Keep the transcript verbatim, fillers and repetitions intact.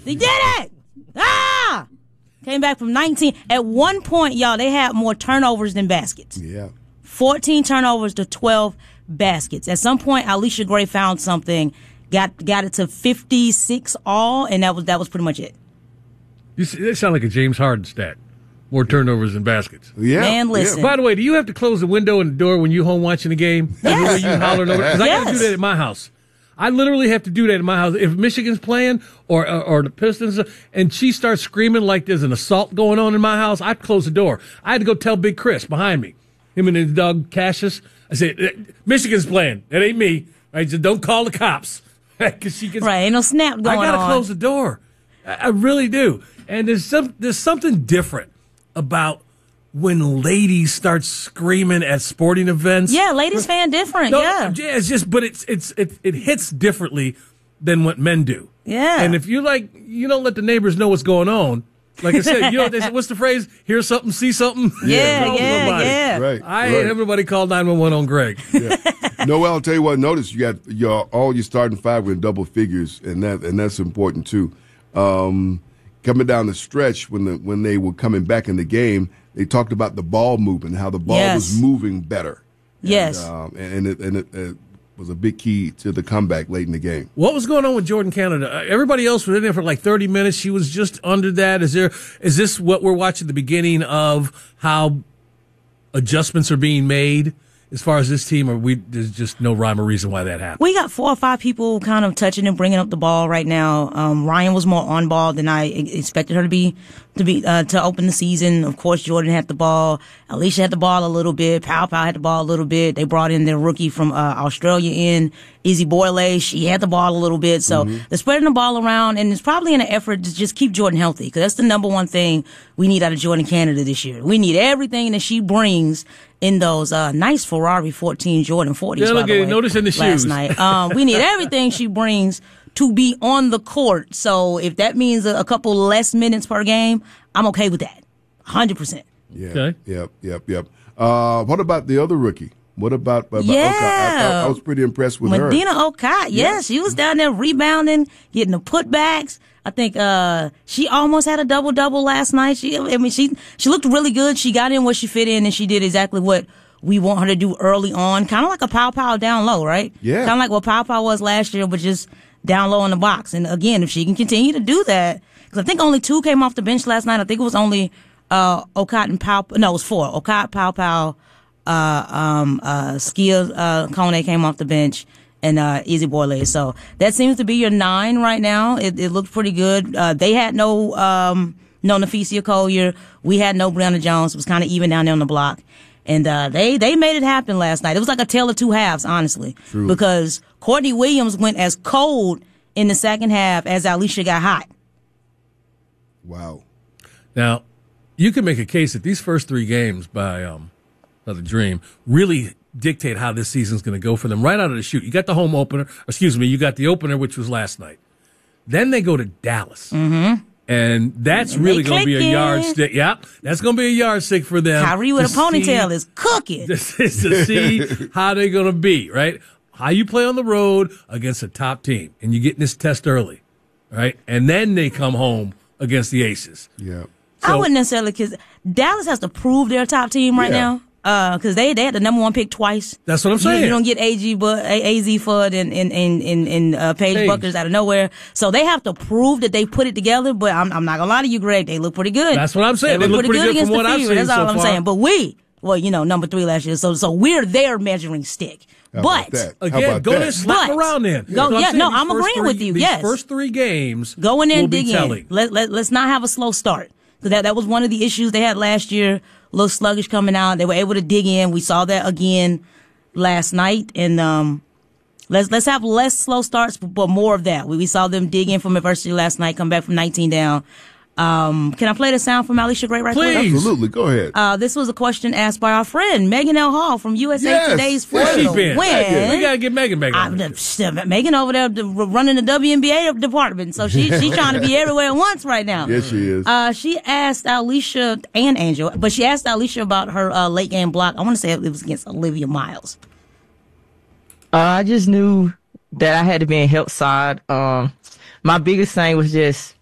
They did it! Ah! Came back from nineteen. At one point, y'all, they had more turnovers than baskets. Yeah. fourteen turnovers to twelve baskets. At some point, Alicia Gray found something, got got it to fifty-six all, and that was that was pretty much it. You see, that sound like a James Harden stat. More turnovers than baskets. Yeah. Man, listen. Yeah. By the way, do you have to close the window and the door when you home watching the game? Yes. You hollering over? Because I got to Yes. do that at my house. I literally have to do that at my house. If Michigan's playing or, or or the Pistons, and she starts screaming like there's an assault going on in my house, I close the door. I had to go tell Big Chris behind me, him and his dog Cassius. I said, Michigan's playing. That ain't me. I said, don't call the cops. Cause she gets, Right, ain't no snap going I gotta on. close the door. I, I really do. And there's some there's something different about when ladies start screaming at sporting events. Yeah, ladies fan different. No, yeah. it's just, but it's it's it, it hits differently than what men do. Yeah. And if you like, you don't let the neighbors know what's going on. Like I said, you know, they say, what's the phrase? Hear something, see something. Yeah, Call yeah, somebody. yeah. Right. I right. ain't everybody call nine one one on Greg. Yeah. Noel, I'll tell you what. Notice you got your all your starting five were in double figures, and that and that's important too. Um, coming down the stretch when the when they were coming back in the game, they talked about the ball movement, how the ball Yes. was moving better. Yes. And, um, and it, and it, it was a big key to the comeback late in the game. What was going on with Jordan Canada? Uh, everybody else was in there for like thirty minutes. She was just under that. Is there? Is this what we're watching the beginning of how adjustments are being made as far as this team? Or we there's just no rhyme or reason why that happened. We got four or five people kind of touching and bringing up the ball right now. Um, Ryan was more on ball than I e- expected her to be to be uh, to open the season. Of course, Jordan had the ball. Alicia had the ball a little bit. Pow Pow had the ball a little bit. They brought in their rookie from uh, Australia in Izzy Boyle. She had the ball a little bit. So Mm-hmm. they're spreading the ball around, and it's probably in an effort to just keep Jordan healthy, because that's the number one thing we need out of Jordan Canada this year. We need everything that she brings in those uh, nice Ferrari fourteen Jordan forties. Yeah, look by the at it. way, Notice in the last shoes. night. Um, we need everything she brings to be on the court. So if that means a, a couple less minutes per game, I'm okay with that. one hundred percent. Yeah. Okay. Yep. Yep. Yep. Uh, what about the other rookie? What about, about Yeah. Oka? I, I, I was pretty impressed with her. Medina Okot, yeah, she was down there rebounding, getting the putbacks. I think uh she almost had a double double last night. She, I mean, she she looked really good. She got in where she fit in, and she did exactly what we want her to do early on. Kind of like a Pow Pow down low, right? Yeah. Kind of like what Pow Pow was last year, but just down low in the box. And again, if she can continue to do that, because I think only two came off the bench last night. I think it was only uh Okot and Pow. No, it was four. Okot, Pow Pow, uh um uh Skia uh Kone came off the bench, and uh Izzy Boyle. So that seems to be your nine right now. It, it looked pretty good. Uh they had no um no Nafisia Collier. We had no Brianna Jones. It was kind of even down there on the block. And uh they they made it happen last night. It was like a tale of two halves, honestly. True. Because Courtney Williams went as cold in the second half as Alicia got hot. Wow. Now, you can make a case that these first three games by um, the Dream really dictate how this season's going to go for them right out of the chute. You got the home opener, excuse me, you got the opener, which was last night. Then they go to Dallas. Mm-hmm. And that's And really they going to be a clicking. yardstick. Yeah, that's going to be a yardstick for them. Kyrie with a to ponytail see- is cooking. This is to see how they're going to be, right? How you play on the road against a top team. And you get in this test early, right? And then they come home against the Aces. Yeah. I So- wouldn't necessarily, because Dallas has to prove they're a top team right Yeah. now. Uh, because they they had the number one pick twice. That's what I'm You- saying. You, don't get A G but A Z Fudd and and and and, and uh, Paige, Paige. Buckers out of nowhere. So they have to prove that they put it together. But I'm I'm not gonna lie to you, Greg. They look pretty good. That's what I'm saying. They, They look look pretty pretty good good against from what the I've Fever. seen That's all so I'm far. saying. But we, well, you know, number three last year. So so we're their measuring stick. How about But that? How Again, about go that? there, slap But- around then. Go- So yeah, saying no, these I'm first agreeing three- with you, These yes. first three games go in there will and be dig in. telling. Let, let, let's not have a slow start. So that, that was one of the issues they had last year. A little sluggish coming out. They were able to dig in. We saw that again last night. And, um, let's, let's have less slow starts, but, but more of that. We, we saw them dig in from adversity last night, come back from nineteen down. Um, can I play the sound from Alicia Gray right quick? Please. Absolutely. Go ahead. Uh, this was a question asked by our friend, Megan L. Hall from U S A Yes. Today's Where's for Where's the she been? win. We got to get Megan back I, on. the, this. st- Megan over there the, running the W N B A department, so she she's trying to be everywhere at once right now. Yes, she is. Uh, she asked Alicia and Angel, but she asked Alicia about her uh, late game block. I want to say it was against Olivia Miles. Uh, I just knew that I had to be in help side. Um, my biggest thing was just